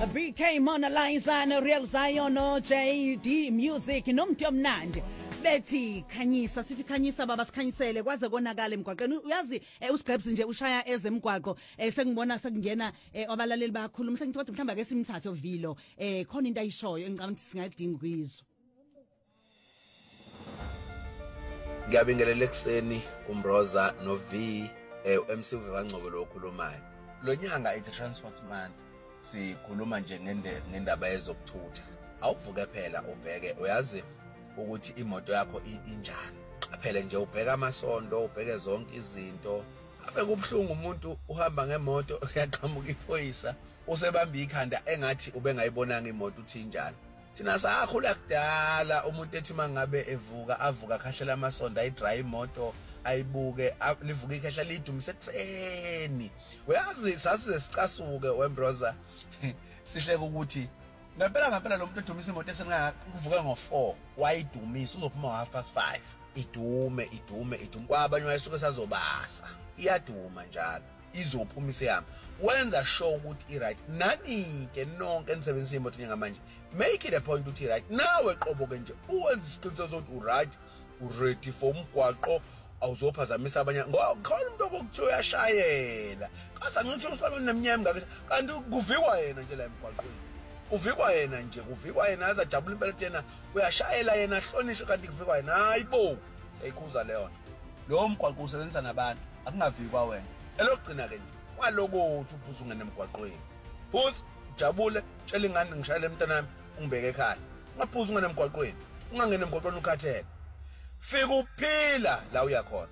BK Mona Lisa no Real Zion no JD Music nomntu omnandi bethi khanyisa sithi khanyisa baba sikhanyisele kwaze konakala emgwaqeni uyazi usigrebs nje ushaya ezemgwaqo sengibona sekungena abalaleli bakhuluma sengithi kodwa mhlamba ke simthathe ovilo khona into ayishoyo engicabanga ukuthi singayidinga kuyizwa. Ngiyabingelela ekseni uMroza no V MC Vangcobo lo okhulumayo. Lo nyanga ithi transport month sikhuluma nje ngendaba yezokuthutha. Awuvuke phela ubheke uyazi ukuthi imoto yakho injani. Qaphele nje ubheka amasonto, ubheke zonke izinto. Abe kubhlungu umuntu uhamba ngemoto uyaqhamuka iphoyisa usebamba ikhanda engathi ubengayibonanga imoto uthi injani. Thina sakhula kudala umuntu ethi mangabe avuka khahlela amasonto ayidrive imoto ayibuke livuka ikhahla lidumise ekseni. Uyazi sasize sicasuke wembroza sihleke ukuthi ngempela lo muntu edumisa imoto esengakuvuka ngo4 wayidumisa uzophuma ngo5:30 idume kwabanye wayisuke sazobasa iyaduma njalo izophuma isihamba wenza sure ukuthi i-right nani ke nonke enisebenzisa imoto njengamanje make it a point ukuthi i-right nawe qobo ke nje uwenza isiqiniseko sokuthi u-right u-ready for umgwaqo awuzophazamisa abanye ngoba khona umuntu okuthi uyashayela kasa ngithi usibalo nemnyama ngakho kanti kuvikwa yena nje la emgwaqweni kuvikwa yena azajabula impela tena uyashayela yena hlonishwe kanti kuvikwa yena hayibo ayikhuza leyo lo mgwaqo usebenzisa nabantu akungavikwa wena elokugcina ke nje kwaloko uthi uphuza ungene emgwaqweni phuza jabule tshela ingane ngishayele emntanami ungibeke ekhaya ungaphuza ungene emgwaqweni ungangene emgwaqweni ukhathele fika uphila la uyakhona.